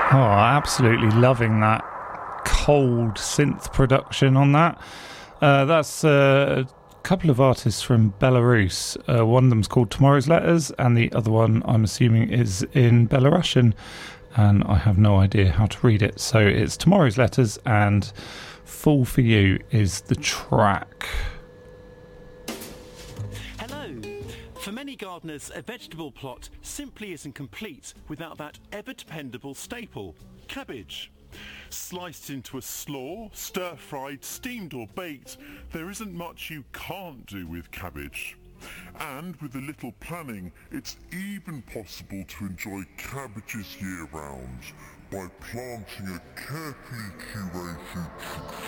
Oh, absolutely loving that cold synth production on that. That's a couple of artists from Belarus. One of them's called Tomorrow's Letters, and the other one, I'm assuming, is in Belarusian, and I have no idea how to read it. So it's Tomorrow's Letters, and Fall for You is the track. For many gardeners, a vegetable plot simply isn't complete without that ever-dependable staple, cabbage. Sliced into a slaw, stir-fried, steamed or baked, there isn't much you can't do with cabbage. And with a little planning, it's even possible to enjoy cabbages year-round by planting a carefully curated